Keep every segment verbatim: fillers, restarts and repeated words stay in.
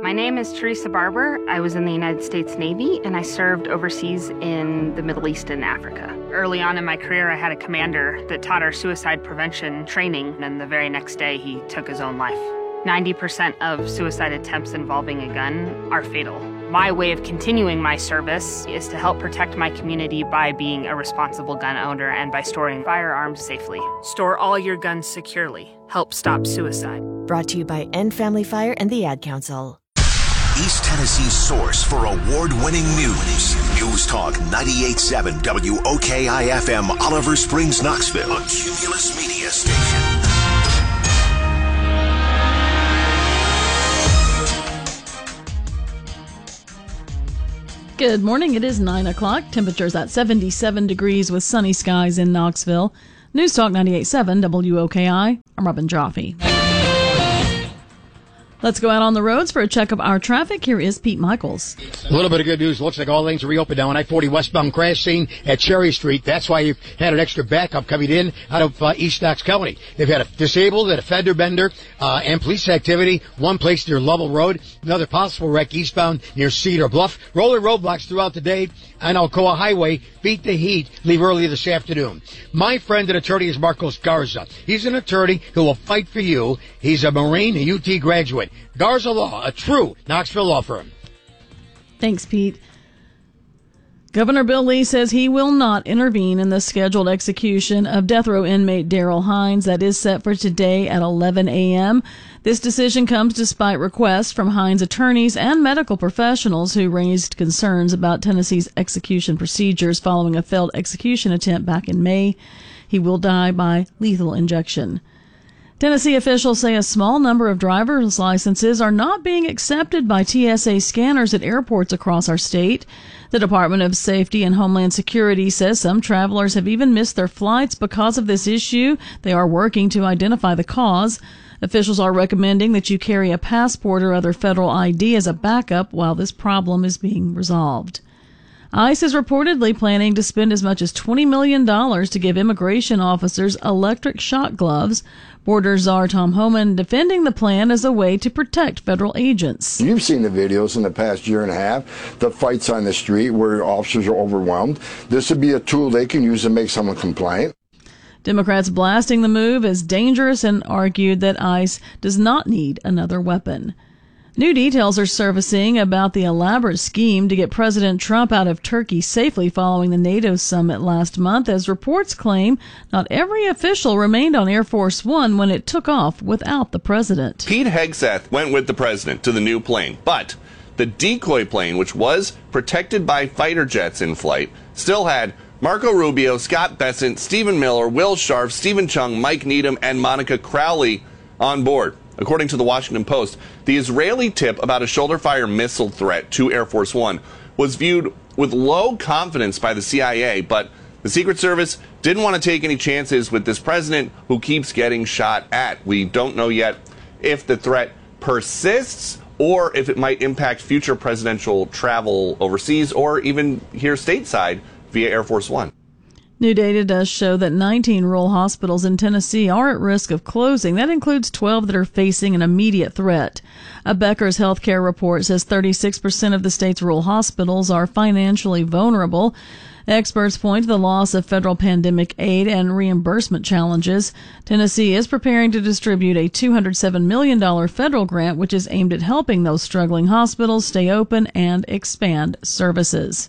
My name is Teresa Barber. I was in the United States Navy, and I served overseas in the Middle East and Africa. Early on in my career, I had a commander that taught our suicide prevention training, and the very next day, he took his own life. ninety percent of suicide attempts involving a gun are fatal. My way of continuing my service is to help protect my community by being a responsible gun owner and by storing firearms safely. Store all your guns securely. Help stop suicide. Brought to you by End Family Fire and the Ad Council. East Tennessee's source for award-winning news. News Talk ninety-eight point seven W O K I F M, Oliver Springs, Knoxville. A Cumulus Media Station. Good morning. It is nine o'clock. Temperatures at seventy-seven degrees with sunny skies in Knoxville. News Talk ninety-eight point seven W O K I. I'm Robin Jaffe. Let's go out on the roads for a check of our traffic. Here is Pete Michaels. A little bit of good news. Looks like all lanes are reopened now on I forty westbound crash scene at Cherry Street. That's why you've had an extra backup coming in out of uh, East Knox County. They've had a disabled and a fender bender uh, and police activity. One place near Lovell Road. Another possible wreck eastbound near Cedar Bluff. Rolling roadblocks throughout the day on Alcoa Highway. Beat the heat. Leave early this afternoon. My friend and attorney is Marcos Garza. He's an attorney who will fight for you. He's a Marine, a U T graduate. Garza Law, a true Knoxville law firm. Thanks, Pete. Governor Bill Lee says he will not intervene in the scheduled execution of death row inmate Daryl Hines that is set for today at eleven a.m. This decision comes despite requests from Hines attorneys and medical professionals who raised concerns about Tennessee's execution procedures following a failed execution attempt back in May. He will die by lethal injection. Tennessee officials say a small number of driver's licenses are not being accepted by T S A scanners at airports across our state. The Department of Safety and Homeland Security says some travelers have even missed their flights because of this issue. They are working to identify the cause. Officials are recommending that you carry a passport or other federal I D as a backup while this problem is being resolved. ICE is reportedly planning to spend as much as twenty million dollars to give immigration officers electric shock gloves. Border czar Tom Homan defending the plan as a way to protect federal agents. You've seen the videos in the past year and a half, the fights on the street where officers are overwhelmed. This would be a tool they can use to make someone compliant. Democrats blasting the move as dangerous and argued that ICE does not need another weapon. New details are surfacing about the elaborate scheme to get President Trump out of Turkey safely following the NATO summit last month, as reports claim not every official remained on Air Force One when it took off without the president. Pete Hegseth went with the president to the new plane, but the decoy plane, which was protected by fighter jets in flight, still had Marco Rubio, Scott Bessent, Stephen Miller, Will Sharf, Stephen Chung, Mike Needham, and Monica Crowley on board. According to the Washington Post, the Israeli tip about a shoulder-fire missile threat to Air Force One was viewed with low confidence by the C I A, but the Secret Service didn't want to take any chances with this president who keeps getting shot at. We don't know yet if the threat persists or if it might impact future presidential travel overseas or even here stateside via Air Force One. New data does show that nineteen rural hospitals in Tennessee are at risk of closing. That includes twelve that are facing an immediate threat. A Becker's healthcare report says thirty-six percent of the state's rural hospitals are financially vulnerable. Experts point to the loss of federal pandemic aid and reimbursement challenges. Tennessee is preparing to distribute a two hundred seven million dollars federal grant, which is aimed at helping those struggling hospitals stay open and expand services.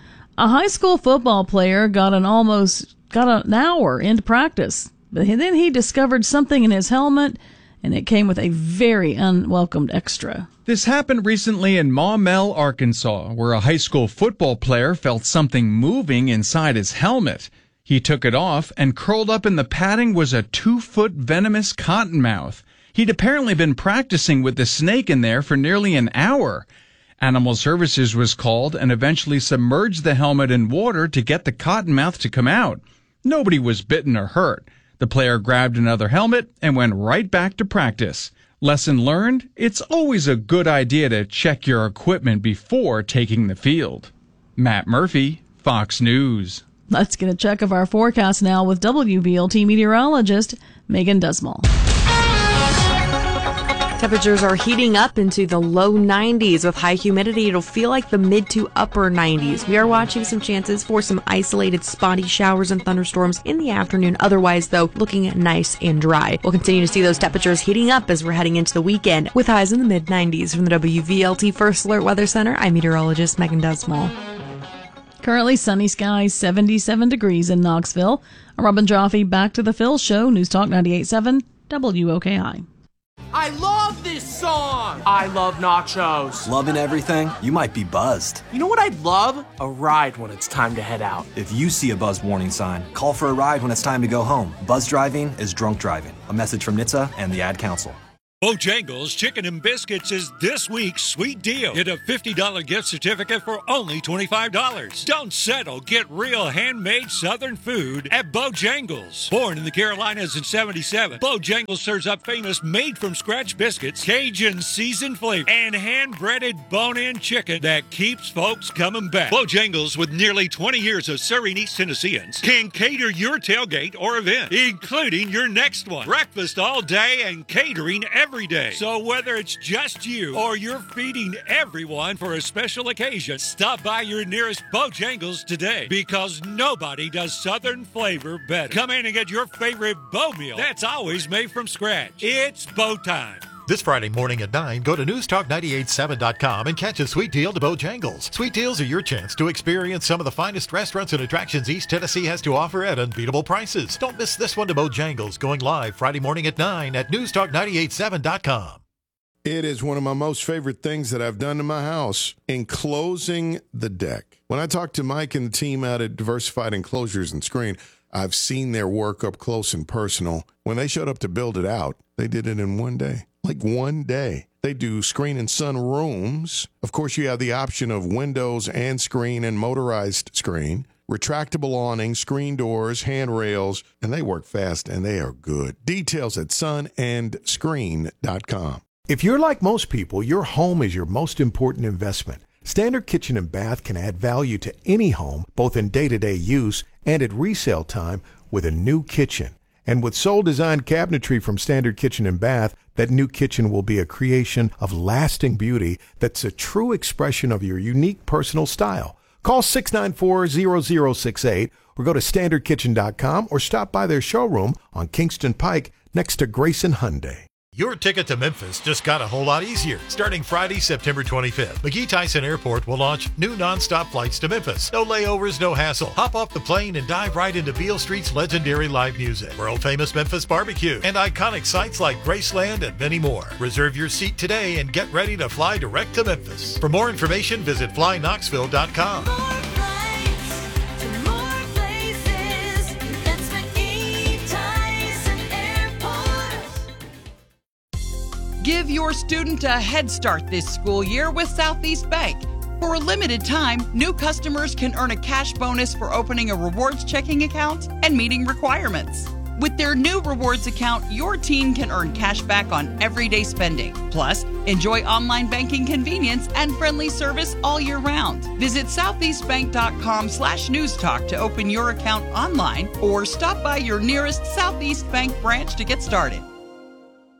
A high school football player got an almost got an hour into practice, but then he discovered something in his helmet, and it came with a very unwelcomed extra. This happened recently in Maumelle, Arkansas, where a high school football player felt something moving inside his helmet. He took it off, and curled up in the padding was a two-foot venomous cottonmouth. He'd apparently been practicing with the snake in there for nearly an hour. Animal Services was called and eventually submerged the helmet in water to get the cottonmouth to come out. Nobody was bitten or hurt. The player grabbed another helmet and went right back to practice. Lesson learned, it's always a good idea to check your equipment before taking the field. Matt Murphy, Fox News. Let's get a check of our forecast now with W V L T meteorologist Megan Desmal. Temperatures are heating up into the low nineties. With high humidity, it'll feel like the mid to upper nineties. We are watching some chances for some isolated spotty showers and thunderstorms in the afternoon. Otherwise, though, looking nice and dry. We'll continue to see those temperatures heating up as we're heading into the weekend, with highs in the mid nineties. From the W V L T First Alert Weather Center, I'm meteorologist Megan Desmall. Currently sunny skies, seventy-seven degrees in Knoxville. I'm Robin Joffe, back to the Phil Show, News Talk ninety-eight point seven W O K I. I love this song! I love nachos. Loving everything? You might be buzzed. You know what I'd love? A ride when it's time to head out. If you see a buzz warning sign, call for a ride when it's time to go home. Buzz driving is drunk driving. A message from N H T S A and the Ad Council. Bojangles Chicken and Biscuits is this week's sweet deal. Get a fifty dollars gift certificate for only twenty-five dollars. Don't settle. Get real handmade Southern food at Bojangles. Born in the Carolinas in seventy-seven, Bojangles serves up famous made-from-scratch biscuits, Cajun seasoned flavor, and hand-breaded bone-in chicken that keeps folks coming back. Bojangles, with nearly twenty years of serving East Tennesseans, can cater your tailgate or event, including your next one. Breakfast all day and catering every Every day. So whether it's just you or you're feeding everyone for a special occasion, stop by your nearest Bojangles today, because nobody does Southern flavor better. Come in and get your favorite Bo meal that's always made from scratch. It's Bo time. This Friday morning at nine, go to news talk nine eight seven dot com and catch a sweet deal to Bojangles. Sweet deals are your chance to experience some of the finest restaurants and attractions East Tennessee has to offer at unbeatable prices. Don't miss this one to Bojangles, going live Friday morning at nine at news talk nine eight seven dot com. It is one of my most favorite things that I've done to my house, enclosing the deck. When I talked to Mike and the team out at Diversified Enclosures and Screen, I've seen their work up close and personal. When they showed up to build it out, they did it in one day. Like one day. They do screen and sun rooms. Of course, you have the option of windows and screen and motorized screen, retractable awning, screen doors, handrails, and they work fast and they are good. Details at sun and screen dot com. If you're like most people, your home is your most important investment. Standard Kitchen and Bath can add value to any home, both in day-to-day use and at resale time, with a new kitchen. And with Soul-designed cabinetry from Standard Kitchen and Bath, that new kitchen will be a creation of lasting beauty that's a true expression of your unique personal style. Call six nine four, zero zero six eight or go to standard kitchen dot com or stop by their showroom on Kingston Pike next to Grayson Hyundai. Your ticket to Memphis just got a whole lot easier. Starting Friday, September twenty-fifth, McGee Tyson Airport will launch new nonstop flights to Memphis. No layovers, no hassle. Hop off the plane and dive right into Beale Street's legendary live music, world-famous Memphis barbecue, and iconic sites like Graceland and many more. Reserve your seat today and get ready to fly direct to Memphis. For more information, visit fly knoxville dot com. Give your student a head start this school year with Southeast Bank. For a limited time, new customers can earn a cash bonus for opening a rewards checking account and meeting requirements. With their new rewards account, your teen can earn cash back on everyday spending. Plus, enjoy online banking convenience and friendly service all year round. Visit southeastbank.com slash newstalk to open your account online or stop by your nearest Southeast Bank branch to get started.